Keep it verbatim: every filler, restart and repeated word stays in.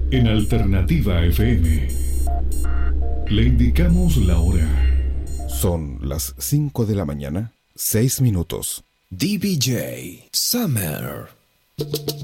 En Alternativa F M le indicamos la hora. Son las cinco de la mañana, seis minutos. D B J Summer.